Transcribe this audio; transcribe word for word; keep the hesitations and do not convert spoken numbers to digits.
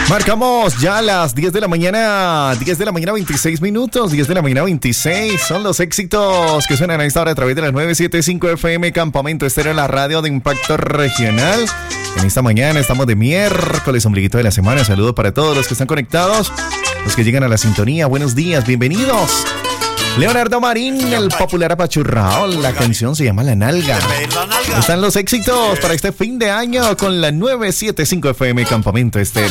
Marcamos ya las diez de la mañana, diez de la mañana veintiséis minutos, diez de la mañana veintiséis. Son los éxitos que suenan a esta hora a través de las nueve setenta y cinco F M Campamento Estéreo en la radio de Impacto Regional. En esta mañana estamos de miércoles, ombliguito de la semana. Saludos para todos los que están conectados, los que llegan a la sintonía. Buenos días, bienvenidos. Leonardo Marín, el popular apachurrao. La canción se llama La Nalga. Están los éxitos para este fin de año con la nueve setenta y cinco F M Campamento Estéreo.